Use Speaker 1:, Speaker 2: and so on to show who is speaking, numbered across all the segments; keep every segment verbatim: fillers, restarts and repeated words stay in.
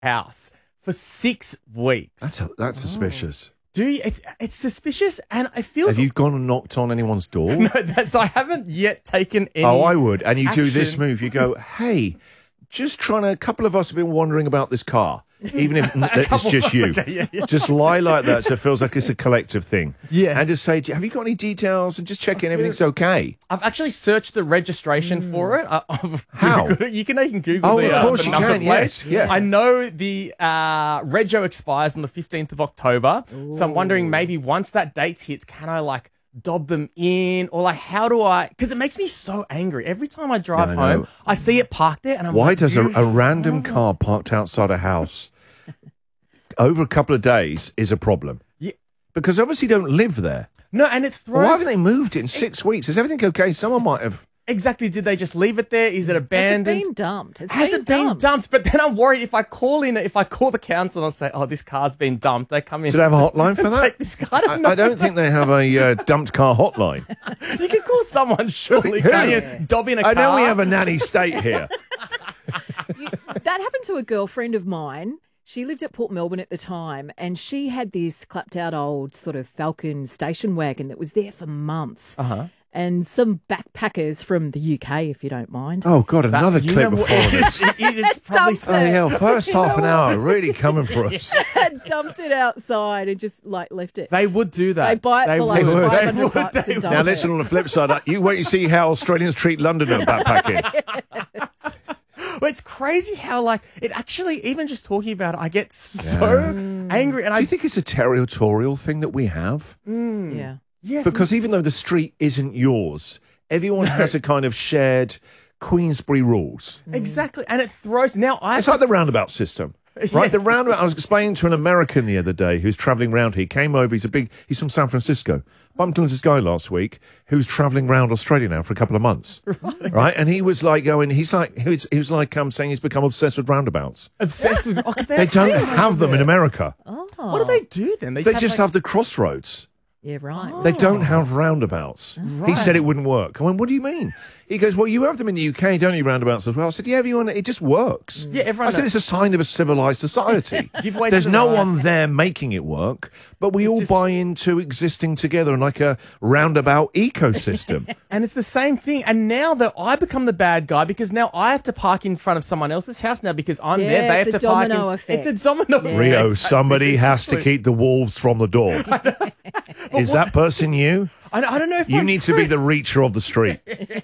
Speaker 1: house for six weeks.
Speaker 2: That's, a, that's suspicious.
Speaker 1: Do you? It's, it's suspicious, and it feels...
Speaker 2: Have you gone and knocked on anyone's door?
Speaker 1: No, that's, I haven't yet taken any
Speaker 2: Oh, I would. And you
Speaker 1: action.
Speaker 2: do this move. You go, hey, just trying to... A couple of us have been wondering about this car. Even if it's
Speaker 1: couple
Speaker 2: just
Speaker 1: of us,
Speaker 2: you.
Speaker 1: okay, yeah, yeah.
Speaker 2: Just lie like that so it feels like it's a collective thing.
Speaker 1: Yes.
Speaker 2: And just say, have you got any details? And just check in everything's okay.
Speaker 1: I've actually searched the registration
Speaker 2: Mm.
Speaker 1: for it. I, I've
Speaker 2: How?
Speaker 1: Googled it. You can even Google
Speaker 2: Oh,
Speaker 1: the,
Speaker 2: of
Speaker 1: uh,
Speaker 2: course
Speaker 1: the
Speaker 2: you
Speaker 1: number
Speaker 2: can,
Speaker 1: plate.
Speaker 2: yes, yeah.
Speaker 1: I know the uh, rego expires on the fifteenth of October, so I'm wondering maybe once that date hits, can I like dob them in, or like how do I? Because it makes me so angry every time I drive
Speaker 2: Yeah, I know.
Speaker 1: home. I see it parked there, and I'm
Speaker 2: Why
Speaker 1: like,
Speaker 2: does a,
Speaker 1: "You-
Speaker 2: a random car parked outside a house over a couple of days is a problem?
Speaker 1: Yeah.
Speaker 2: Because obviously you don't live there.
Speaker 1: No, and it throws.
Speaker 2: Why haven't they moved it in six weeks? Is everything okay? Someone might have...
Speaker 1: Exactly. Did they just leave it there? Is it
Speaker 3: Has it
Speaker 1: abandoned?
Speaker 3: been dumped? It's
Speaker 1: Has
Speaker 3: been
Speaker 1: it been
Speaker 3: dumped.
Speaker 1: dumped? But then I'm worried if I call in, if I call the council and say, "Oh, this car's been dumped," they come in.
Speaker 2: Do they have a hotline for
Speaker 1: and
Speaker 2: that?
Speaker 1: take this car. I don't,
Speaker 2: I,
Speaker 1: know.
Speaker 2: I don't think they have a uh, dumped car hotline.
Speaker 1: You can call someone, surely.
Speaker 2: Who?
Speaker 1: Can't you? Dob in a
Speaker 2: I
Speaker 1: car.
Speaker 2: know we have a nanny state here.
Speaker 3: That happened to a girlfriend of mine. She lived at Port Melbourne at the time, and she had this clapped out old sort of Falcon station wagon that was there for months.
Speaker 1: Uh-huh.
Speaker 3: And some backpackers from the U K, if you don't mind.
Speaker 2: Oh, God, another
Speaker 1: You
Speaker 2: clip
Speaker 1: know
Speaker 2: before
Speaker 1: what?
Speaker 2: this.
Speaker 1: It is, it's probably
Speaker 3: Dumped
Speaker 2: Oh, yeah, first half an hour, really coming for us.
Speaker 3: Had dumped it outside and just like left it.
Speaker 1: They would do that.
Speaker 3: They buy it
Speaker 1: They
Speaker 3: for like
Speaker 1: would.
Speaker 3: five
Speaker 1: They
Speaker 3: hundred
Speaker 1: would.
Speaker 3: bucks
Speaker 1: They
Speaker 3: and
Speaker 1: would.
Speaker 3: dump
Speaker 2: Now,
Speaker 3: it.
Speaker 2: listen, on the flip side, you wait and see how Australians treat London backpacking.
Speaker 1: Well, it's crazy how, like, it actually, even just talking about it, I get so angry. And
Speaker 2: Do
Speaker 1: I
Speaker 2: you think it's a territorial thing that we have?
Speaker 3: Yeah.
Speaker 1: yes,
Speaker 2: Because even though the street isn't yours, everyone has a kind of shared Queensbury rules.
Speaker 1: exactly. And it throws. Now, I.
Speaker 2: It's like the roundabout system. Right,
Speaker 1: Yes.
Speaker 2: the roundabout. I was explaining to an American the other day who's travelling round here. He came over. He's a big. He's from San Francisco. Bumped into this guy last week who's travelling round Australia now for a couple of months. Right, right? And he was like going. He's like. He was, he was like um, saying he's become obsessed with roundabouts.
Speaker 1: obsessed with. Oh, 'cause
Speaker 2: They don't
Speaker 1: hate
Speaker 2: have them in
Speaker 1: it.
Speaker 2: America.
Speaker 1: What do they do then?
Speaker 2: They
Speaker 1: have,
Speaker 2: just
Speaker 1: like-
Speaker 2: have the crossroads.
Speaker 3: Yeah, right.
Speaker 2: They don't have roundabouts. He
Speaker 1: Right.
Speaker 2: said it wouldn't work. I went, what do you mean? He goes, well, you have them in the U K, don't you, roundabouts as well? I said, yeah, everyone, it just works.
Speaker 1: Yeah, everyone
Speaker 2: I said,
Speaker 1: knows.
Speaker 2: it's a sign of a civilised society.
Speaker 1: Give way to
Speaker 2: There's
Speaker 1: the
Speaker 2: no
Speaker 1: right.
Speaker 2: one there making it work, but we all
Speaker 1: just-
Speaker 2: buy into existing together in like a roundabout ecosystem.
Speaker 1: And it's the same thing. And now that I become the bad guy because now I have to park in front of someone else's house now because I'm
Speaker 3: Yeah,
Speaker 1: there. They
Speaker 3: it's
Speaker 1: have
Speaker 3: a
Speaker 1: to park in.
Speaker 3: domino effect.
Speaker 1: It's a domino effect.
Speaker 2: Rio,
Speaker 1: That's
Speaker 2: somebody
Speaker 1: it,
Speaker 2: has to
Speaker 1: exactly.
Speaker 2: keep the wolves from the door. Is that person you?
Speaker 1: I, I don't know if
Speaker 2: You
Speaker 1: I'm
Speaker 2: need to be the reacher of the street.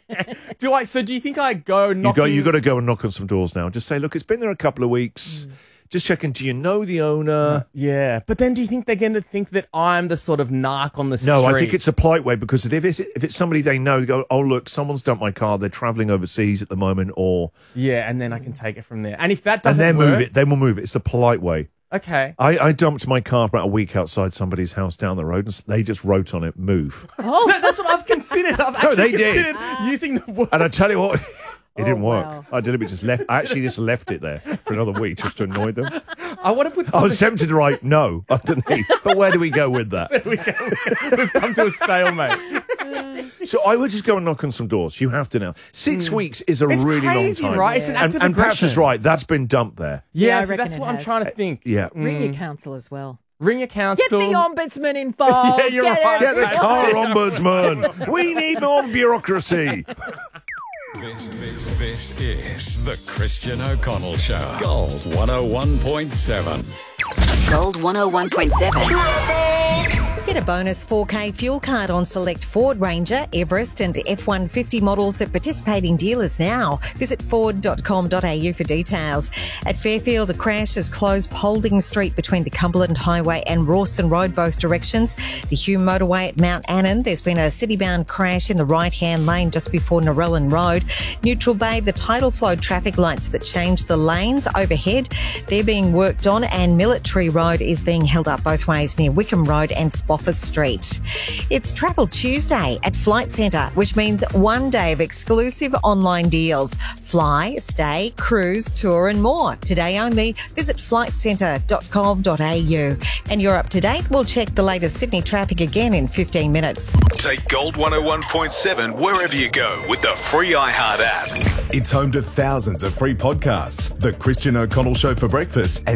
Speaker 1: Do I? So do you think I go
Speaker 2: You
Speaker 1: knocking?
Speaker 2: got you got to go and knock on some doors now. Just say, look, it's been there a couple of weeks. Just checking. Do you know the owner?
Speaker 1: Yeah, but then do you think they're going to think that I'm the sort of narc on the street?
Speaker 2: No, I think it's a polite way because if it's if it's somebody they know, they go, oh look, someone's dumped my car. They're travelling overseas at the moment, or
Speaker 1: yeah, and then I can take it from there. And if that
Speaker 2: and
Speaker 1: doesn't
Speaker 2: then
Speaker 1: work,
Speaker 2: move it. Then we'll move it. It's a polite way.
Speaker 1: okay.
Speaker 2: I, I dumped my car about a week outside somebody's house down the road, and they just wrote on it, "Move."
Speaker 1: Oh, that, that's what I've considered. I've
Speaker 2: No,
Speaker 1: actually
Speaker 2: they did.
Speaker 1: considered using the word.
Speaker 2: And I tell you what. It didn't
Speaker 3: Oh,
Speaker 2: work.
Speaker 3: wow.
Speaker 2: I deliberately just left. I actually just left it there for another week just to annoy them.
Speaker 1: I want to put.
Speaker 2: I
Speaker 1: Something,
Speaker 2: was tempted to write no underneath, but where do we go with that?
Speaker 1: We've come to a stalemate.
Speaker 2: So I would just go and knock on some doors. You have to now. Six weeks is a
Speaker 1: It's
Speaker 2: really
Speaker 1: crazy,
Speaker 2: long time,
Speaker 1: right? It's an act
Speaker 2: and,
Speaker 1: of
Speaker 2: and perhaps
Speaker 1: aggression.
Speaker 2: it's right. That's been dumped there.
Speaker 1: Yeah,
Speaker 3: Yeah, I
Speaker 1: so
Speaker 3: reckon
Speaker 1: that's
Speaker 3: it
Speaker 1: what I'm
Speaker 3: has.
Speaker 1: trying to think.
Speaker 2: Yeah.
Speaker 3: Ring your council as well.
Speaker 1: Ring your
Speaker 3: Get
Speaker 1: council.
Speaker 3: the ombudsman involved.
Speaker 1: Yeah, you're
Speaker 3: Get
Speaker 1: right.
Speaker 2: Get the
Speaker 3: everyone-
Speaker 2: car ombudsman. We need more bureaucracy.
Speaker 4: This, this, this is the Christian O'Connell Show. Gold one oh one point seven.
Speaker 5: Gold one oh one point seven.
Speaker 6: Get a bonus four K fuel card on select Ford Ranger, Everest and F one fifty models at participating dealers now. Visit ford dot com dot a u for details. At Fairfield, a crash has closed Paulding Street between the Cumberland Highway and Rawston Road, both directions. The Hume Motorway at Mount Annan, there's been a city-bound crash in the right-hand lane just before Narellan Road. Neutral Bay, the tidal flow traffic lights that change the lanes overhead, they're being worked on, and Military Road is being held up both ways near Wickham Road and Spofford Office Street. It's Travel Tuesday at Flight Centre, which means one day of exclusive online deals. Fly, stay, cruise, tour and more. Today only. Visit flight centre dot com dot a u. And you're up to date. We'll check the latest Sydney traffic again in fifteen minutes.
Speaker 4: Take Gold one oh one point seven wherever you go with the free iHeart app. It's home to thousands of free podcasts. The Christian O'Connell Show for breakfast and